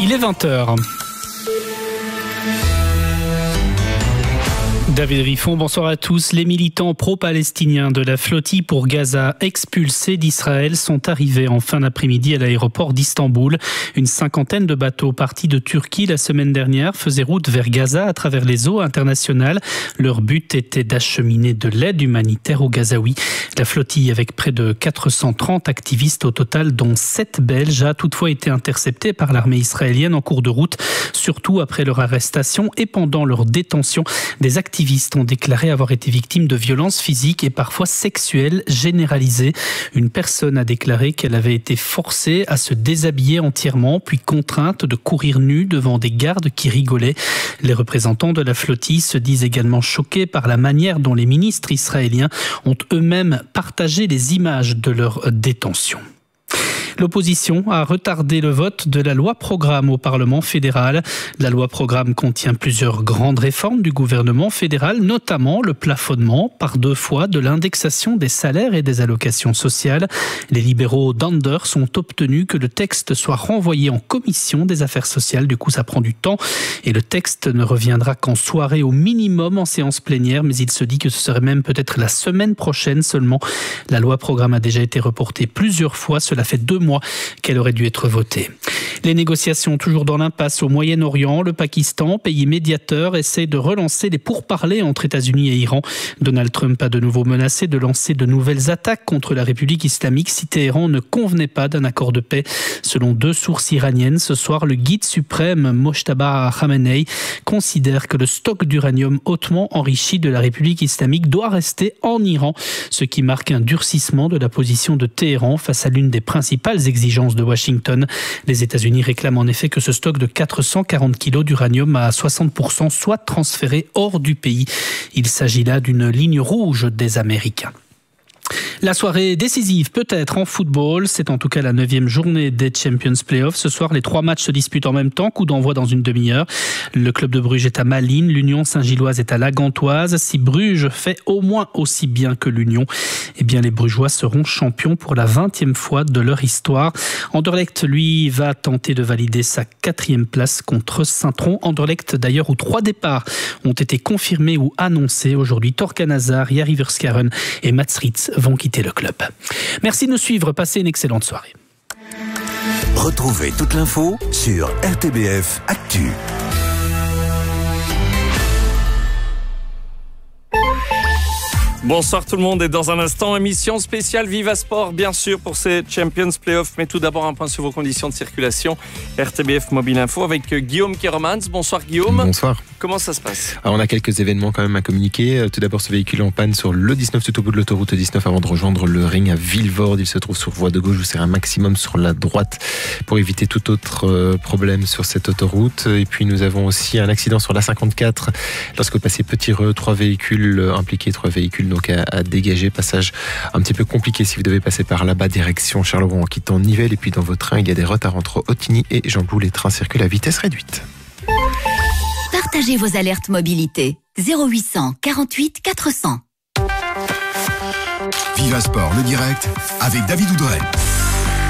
Il est 20h. David Riffon, bonsoir à tous. Les militants pro-palestiniens de la flottille pour Gaza expulsés d'Israël sont arrivés en fin d'après-midi à l'aéroport d'Istanbul. Une cinquantaine de bateaux partis de Turquie la semaine dernière faisaient route vers Gaza à travers les eaux internationales. Leur but était d'acheminer de l'aide humanitaire aux Gazaouis. La flottille, avec près de 430 activistes au total, dont 7 Belges, a toutefois été interceptée par l'armée israélienne en cours de route, surtout après leur arrestation et pendant leur détention. Des activistes ont déclaré avoir été victimes de violences physiques et parfois sexuelles généralisées. Une personne a déclaré qu'elle avait été forcée à se déshabiller entièrement, puis contrainte de courir nue devant des gardes qui rigolaient. Les représentants de la flottille se disent également choqués par la manière dont les ministres israéliens ont eux-mêmes partagé les images de leur détention. L'opposition a retardé le vote de la loi programme au Parlement fédéral. La loi programme contient plusieurs grandes réformes du gouvernement fédéral, notamment le plafonnement par 2 fois de l'indexation des salaires et des allocations sociales. Les libéraux d'Anders ont obtenu que le texte soit renvoyé en commission des affaires sociales. Du coup, ça prend du temps et le texte ne reviendra qu'en soirée au minimum en séance plénière, mais il se dit que ce serait même peut-être la semaine prochaine seulement. La loi programme a déjà été reportée plusieurs fois. Cela fait 2 mois qu'elle aurait dû être votée. Les négociations toujours dans l'impasse au Moyen-Orient. Le Pakistan, pays médiateur, essaie de relancer les pourparlers entre États-Unis et Iran. Donald Trump a de nouveau menacé de lancer de nouvelles attaques contre la République islamique si Téhéran ne convenait pas d'un accord de paix. Selon 2 sources iraniennes, ce soir, le guide suprême Mojtaba Khamenei considère que le stock d'uranium hautement enrichi de la République islamique doit rester en Iran, ce qui marque un durcissement de la position de Téhéran face à l'une des principales exigences de Washington. Les États-Unis réclament en effet que ce stock de 440 kg d'uranium à 60% soit transféré hors du pays. Il s'agit là d'une ligne rouge des Américains. La soirée décisive peut-être en football, c'est en tout cas la 9e journée des Champions Playoffs. Ce soir, les 3 matchs se disputent en même temps, coup d'envoi dans une demi-heure. Le club de Bruges est à Malines, l'Union Saint-Gilloise est à la Gantoise. Si Bruges fait au moins aussi bien que l'Union, eh bien les Brugeois seront champions pour la 20e fois de leur histoire. Anderlecht, lui, va tenter de valider sa 4e place contre Saint-Tron. Anderlecht d'ailleurs où 3 départs ont été confirmés ou annoncés aujourd'hui. Torgan Hazard, Jari Verskaren et Mats Ritz vont quitter le club. Merci de nous suivre, passez une excellente soirée. Retrouvez toute l'info sur RTBF Actu. Bonsoir tout le monde et dans un instant, émission spéciale Viva Sport bien sûr pour ces Champions Playoffs. Mais tout d'abord un point sur vos conditions de circulation. RTBF Mobile Info avec Guillaume Keromans. Bonsoir Guillaume. Bonsoir. Comment ça se passe ? Alors on a quelques événements quand même à communiquer. Tout d'abord ce véhicule en panne sur le 19 tout au bout de l'autoroute 19 avant de rejoindre le ring à Vilvoorde. Il se trouve sur voie de gauche, vous serrez un maximum sur la droite pour éviter tout autre problème sur cette autoroute. Et puis nous avons aussi un accident sur la 54 lorsque vous passez Petit-Reux, 3 véhicules impliqués, 3 véhicules donc à dégager. Passage un petit peu compliqué si vous devez passer par là-bas direction Charleroi en quittant Nivelles. Et puis dans votre train il y a des retards entre Ottigny et Jean-Blou. Les trains circulent à vitesse réduite. Partagez vos alertes mobilité. 0800 48 400. Viva Sport, le direct avec David Oudrey.